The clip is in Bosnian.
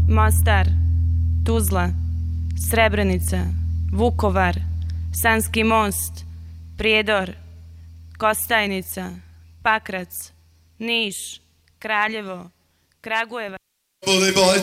Mostar, Tuzla, Srebrenica, Vukovar, Sanski Most, Prijedor, Kostajnica, Pakrac, Niš, Kraljevo, Kragujevac.